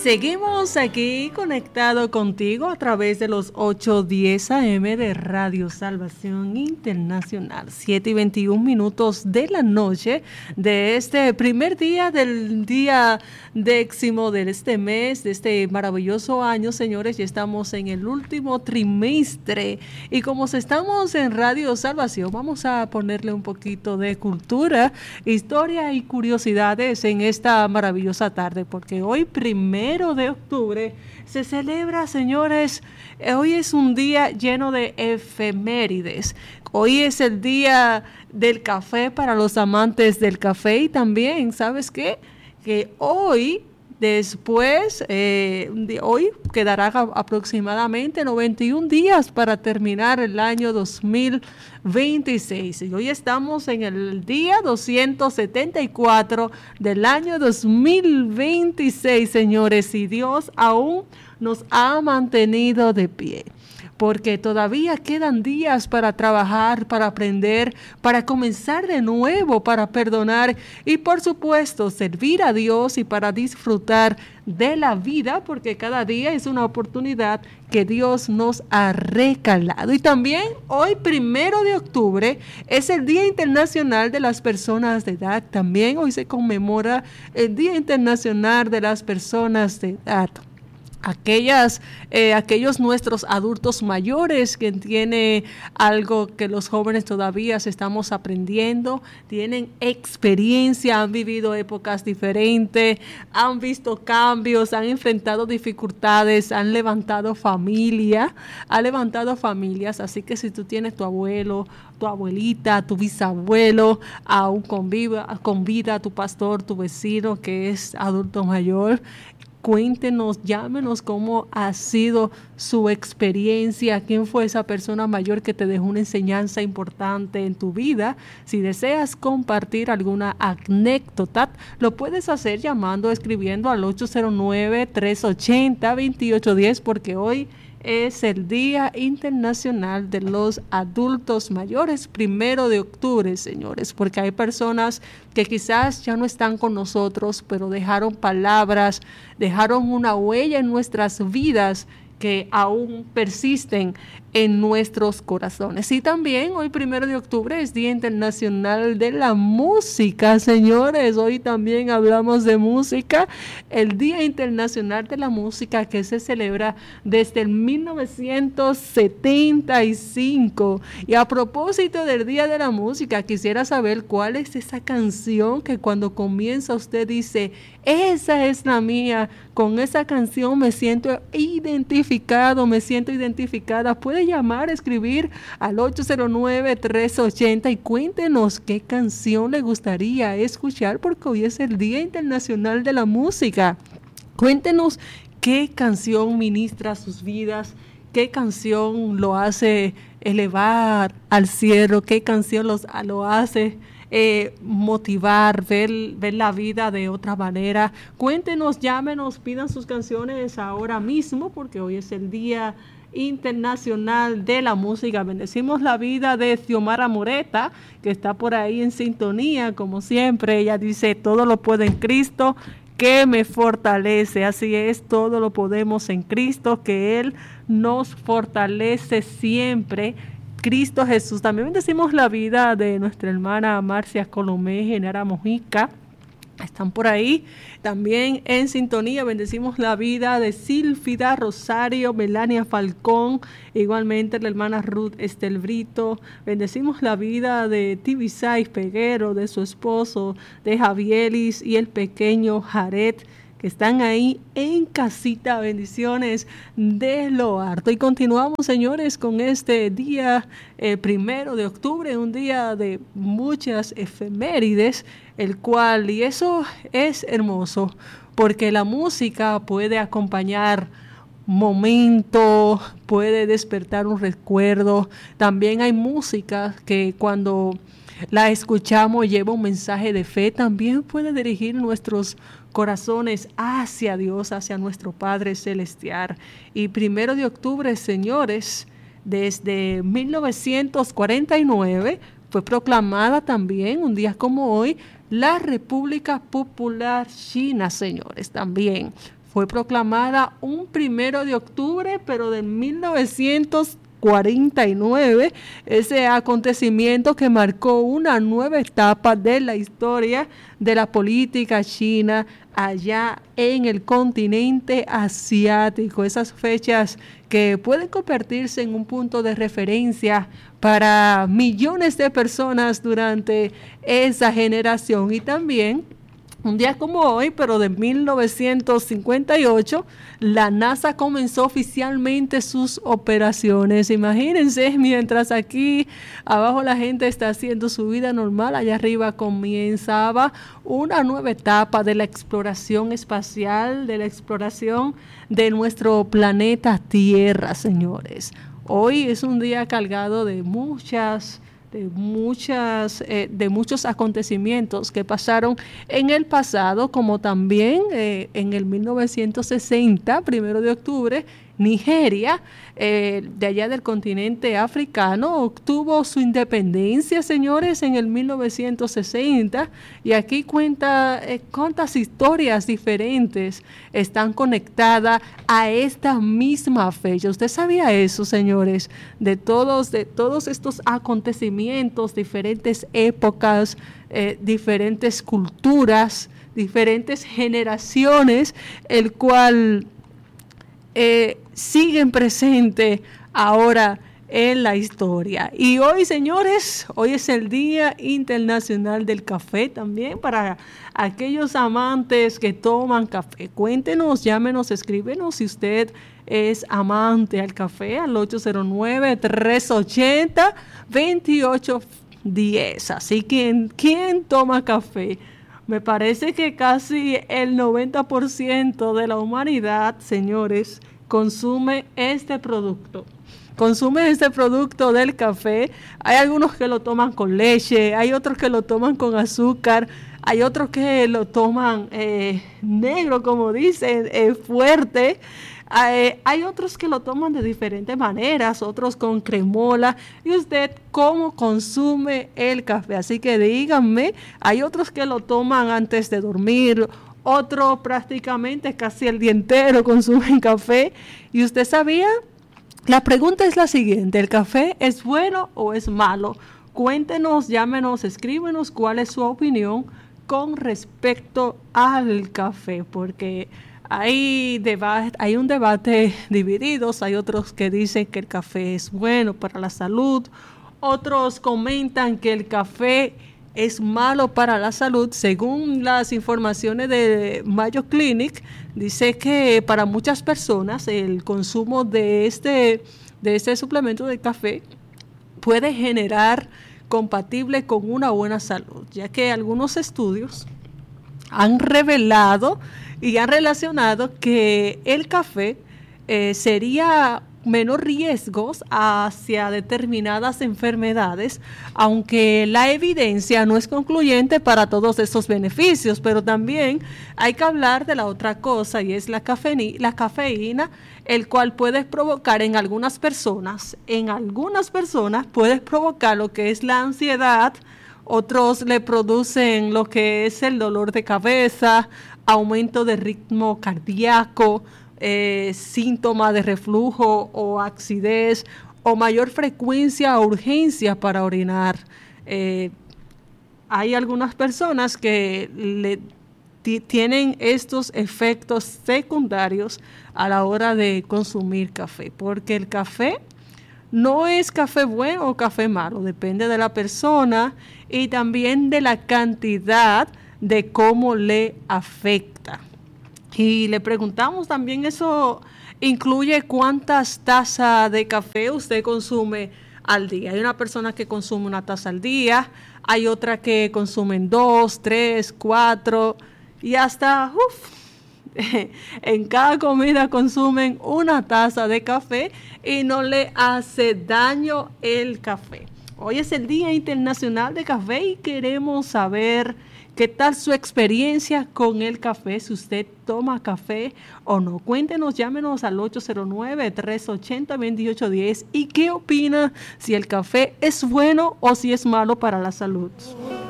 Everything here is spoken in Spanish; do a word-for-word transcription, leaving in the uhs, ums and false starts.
Seguimos aquí conectado contigo a través de los ochocientos diez A M de Radio Salvación Internacional, siete y veintiún minutos de la noche de este primer día del día décimo de este mes, de este maravilloso año, señores. Ya estamos en el último trimestre y como estamos en Radio Salvación, vamos a ponerle un poquito de cultura, historia y curiosidades en esta maravillosa tarde, porque hoy primero de octubre se celebra, señores, hoy es un día lleno de efemérides. Hoy es el día del café para los amantes del café y también, ¿sabes qué? Que hoy, después, eh, de hoy quedará aproximadamente noventa y un días para terminar el año dos mil veintiséis. Y hoy estamos en el día doscientos setenta y cuatro del año dos mil veintiséis, señores, y Dios aún nos ha mantenido de pie, porque todavía quedan días para trabajar, para aprender, para comenzar de nuevo, para perdonar y, por supuesto, servir a Dios y para disfrutar de la vida, porque cada día es una oportunidad que Dios nos ha regalado. Y también hoy, primero de octubre, es el Día Internacional de las Personas de Edad. También hoy se conmemora el Día Internacional de las Personas de Edad. Aquellas, eh, aquellos nuestros adultos mayores que tienen algo que los jóvenes todavía estamos aprendiendo, tienen experiencia, han vivido épocas diferentes, han visto cambios, han enfrentado dificultades, han levantado familia, han levantado familias. Así que si tú tienes tu abuelo, tu abuelita, tu bisabuelo, aún con vida, con vida, tu pastor, tu vecino que es adulto mayor, cuéntenos, llámenos cómo ha sido su experiencia, quién fue esa persona mayor que te dejó una enseñanza importante en tu vida. Si deseas compartir alguna anécdota, lo puedes hacer llamando o escribiendo al ocho cero nueve, tres ochenta, veintiocho diez, porque hoy es el Día Internacional de los Adultos Mayores, primero de octubre, señores, porque hay personas que quizás ya no están con nosotros, pero dejaron palabras, dejaron una huella en nuestras vidas que aún persisten en nuestros corazones. Y también hoy, primero de octubre, es Día Internacional de la Música, señores. Hoy también hablamos de música, el Día Internacional de la Música que se celebra desde el mil novecientos setenta y cinco. Y a propósito del Día de la Música, quisiera saber cuál es esa canción que cuando comienza usted dice, esa es la mía, con esa canción me siento identificado, me siento identificada. Puede llamar, escribir al ocho cero nueve, tres ochenta y cuéntenos qué canción le gustaría escuchar, porque hoy es el Día Internacional de la Música. Cuéntenos qué canción ministra sus vidas, qué canción lo hace elevar al cielo, qué canción los, lo hace Eh, motivar, ver, ver la vida de otra manera. Cuéntenos, llámenos, pidan sus canciones ahora mismo, porque hoy es el Día Internacional de la Música. Bendecimos la vida de Xiomara Moreta, que está por ahí en sintonía, como siempre. Ella dice, todo lo puedo en Cristo, que me fortalece. Así es, todo lo podemos en Cristo, que Él nos fortalece siempre. Cristo Jesús. También bendecimos la vida de nuestra hermana Marcia Colomé, Genara Mojica. Están por ahí también en sintonía. Bendecimos la vida de Sílfida Rosario, Melania Falcón, igualmente la hermana Ruth Estelbrito. Bendecimos la vida de Tibisay Peguero, de su esposo, de Javielis y el pequeño Jared, que están ahí en casita. Bendiciones de lo harto. Y continuamos, señores, con este día eh, primero de octubre, un día de muchas efemérides, el cual, y eso es hermoso, porque la música puede acompañar momentos, puede despertar un recuerdo. También hay música que cuando la escuchamos lleva un mensaje de fe, también puede dirigir nuestros corazones hacia Dios, hacia nuestro Padre Celestial. Y primero de octubre, señores, desde mil novecientos cuarenta y nueve fue proclamada también, un día como hoy, la República Popular China, señores. También fue proclamada un primero de octubre, pero de mil novecientos cuarenta y nueve, ese acontecimiento que marcó una nueva etapa de la historia de la política china allá en el continente asiático. Esas fechas que pueden convertirse en un punto de referencia para millones de personas durante esa generación. Y también un día como hoy, pero de mil novecientos cincuenta y ocho, la NASA comenzó oficialmente sus operaciones. Imagínense, mientras aquí abajo la gente está haciendo su vida normal, allá arriba comenzaba una nueva etapa de la exploración espacial, de la exploración de nuestro planeta Tierra, señores. Hoy es un día cargado de muchas... de muchas eh, de muchos acontecimientos que pasaron en el pasado, como también eh, en el mil novecientos sesenta, primero de octubre, Nigeria, eh, de allá del continente africano, obtuvo su independencia, señores, en el mil novecientos sesenta, y aquí cuenta eh, cuántas historias diferentes están conectadas a esta misma fecha. ¿Usted sabía eso, señores? De todos, de todos estos acontecimientos, diferentes épocas, eh, diferentes culturas, diferentes generaciones, el cual Eh, siguen presentes ahora en la historia. Y hoy, señores, hoy es el Día Internacional del Café también para aquellos amantes que toman café. Cuéntenos, llámenos, escríbenos si usted es amante al café al ocho cero nueve, tres ocho cero, dos ocho uno cero. Así que, ¿quién toma café? Me parece que casi el noventa por ciento de la humanidad, señores, consume este producto. Consume este producto del café. Hay algunos que lo toman con leche, hay otros que lo toman con azúcar, hay otros que lo toman eh, negro, como dicen, eh, fuerte. Eh, hay otros que lo toman de diferentes maneras, otros con cremola. ¿Y usted cómo consume el café? Así que díganme, hay otros que lo toman antes de dormir, otros prácticamente casi el día entero consumen café. ¿Y usted sabía? La pregunta es la siguiente: ¿el café es bueno o es malo? Cuéntenos, llámenos, escríbenos cuál es su opinión con respecto al café, porque Hay, deba- hay un debate dividido. Hay otros que dicen que el café es bueno para la salud, otros comentan que el café es malo para la salud. Según las informaciones de Mayo Clinic, dice que para muchas personas el consumo de este, de este suplemento de café puede generar compatible con una buena salud, ya que algunos estudios han revelado y han relacionado que el café eh, sería menor riesgos hacia determinadas enfermedades, aunque la evidencia no es concluyente para todos estos beneficios. Pero también hay que hablar de la otra cosa, y es la cafeína, la cafeína, el cual puede provocar en algunas personas, en algunas personas puede provocar lo que es la ansiedad. Otros le producen lo que es el dolor de cabeza, aumento de ritmo cardíaco, eh, síntomas de reflujo o acidez, o mayor frecuencia o urgencia para orinar. Eh, hay algunas personas que le t- tienen estos efectos secundarios a la hora de consumir café, porque el café no es café bueno o café malo, depende de la persona y también de la cantidad de cómo le afecta. Y le preguntamos también, eso incluye cuántas tazas de café usted consume al día. Hay una persona que consume una taza al día, hay otra que consumen dos, tres, cuatro y hasta, uff, en cada comida consumen una taza de café y no le hace daño el café. Hoy es el Día Internacional de Café y queremos saber qué tal su experiencia con el café, si usted toma café o no. Cuéntenos, llámenos al ocho cero nueve, tres ocho cero, dos ocho uno cero y qué opina, si el café es bueno o si es malo para la salud.